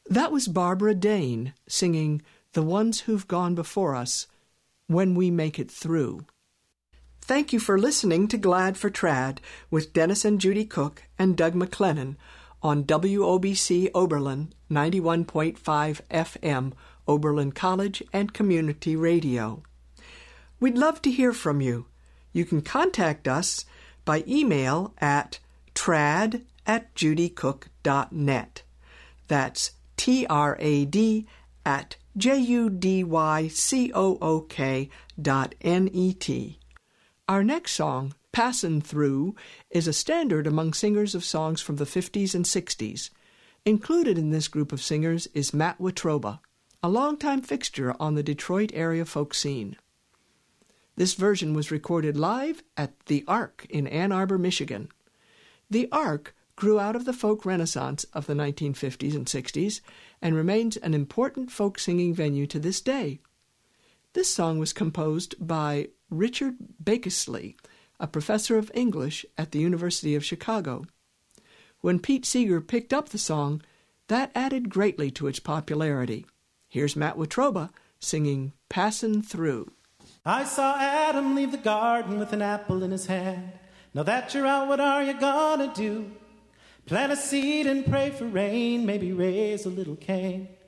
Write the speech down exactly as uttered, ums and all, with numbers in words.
That was Barbara Dane singing The Ones Who've Gone Before Us, When We Make It Through. Thank you for listening to Glad for Trad with Dennis and Judy Cook and Doug McLennan on W O B C Oberlin ninety-one point five F M, Oberlin College and Community Radio. We'd love to hear from you. You can contact us by email at trad at judycook dot net. That's T R A D at J U D Y C O O K dot N E T. Our next song, Passin' Through, is a standard among singers of songs from the fifties and sixties. Included in this group of singers is Matt Watroba, a longtime fixture on the Detroit area folk scene. This version was recorded live at The Ark in Ann Arbor, Michigan. The Ark grew out of the folk renaissance of the nineteen fifties and sixties and remains an important folk singing venue to this day. This song was composed by Richard Bakesley, a professor of English at the University of Chicago. When Pete Seeger picked up the song, that added greatly to its popularity. Here's Matt Watroba singing Passin' Through. I saw Adam leave the garden with an apple in his hand. Now that you're out, what are you gonna do? Plant a seed and pray for rain, maybe raise a little cane.